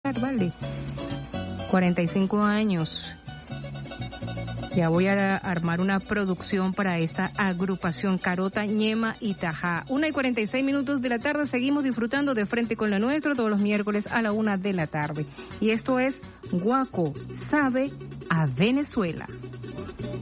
vale. 45 años. Ya voy a armar una producción para esta agrupación Carota, Ñema y Tajá. 1:46 de la tarde, seguimos disfrutando de Frente con lo Nuestro todos los miércoles a la 1 de la tarde. Y esto es Guaco, sabe a Venezuela.